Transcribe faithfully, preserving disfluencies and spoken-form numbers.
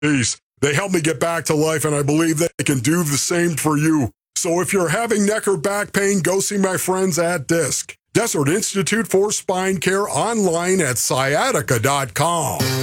Peace. They helped me get back to life, and I believe they can do the same for you. So if you're having neck or back pain, go see my friends at DISC. Desert Institute for Spine Care, online at sciatica dot com.